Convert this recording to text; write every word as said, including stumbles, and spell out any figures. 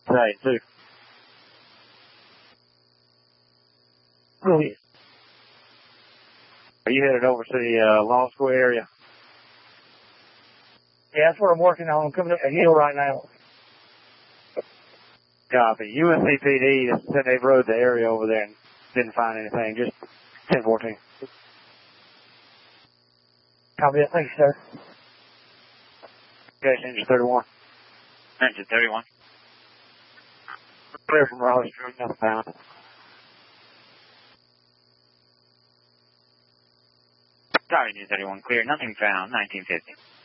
Say, too. Really? Are you headed over to the uh, Law School area? Yeah, that's what I'm working on. I'm coming up the hill right now. Copy. U S C P D said they've rode the area over there and didn't find anything. Just ten fourteen. Copy that. Thank you, sir. Okay, engine thirty-one. Engine thirty-one. Clear from Raleigh Street, nothing found. Sorry, News thirty-one, clear, nothing found, nineteen fifty.